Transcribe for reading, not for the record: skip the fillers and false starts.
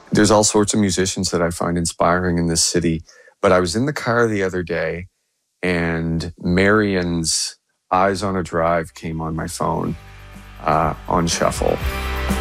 There's all sorts of musicians that I find inspiring in this city. But I was in the car the other day and Marion's Eyes on a Drive came on my phone on shuffle.